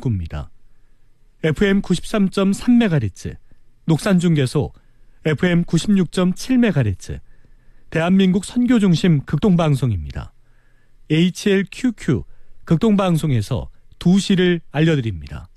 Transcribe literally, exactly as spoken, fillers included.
일부입니다. 에프엠 구십삼 점 삼 메가헤르츠, 녹산중계소 에프엠 구십육 점 칠 메가헤르츠, 대한민국 선교중심 극동방송입니다. 에이치엘큐큐 극동방송에서 두 시를 알려드립니다.